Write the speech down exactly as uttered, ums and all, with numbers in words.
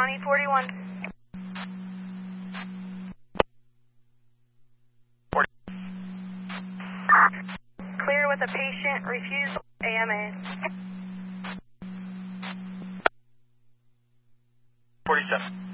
County forty-one. forty. Clear with a patient, refusal, A M A. forty-seven.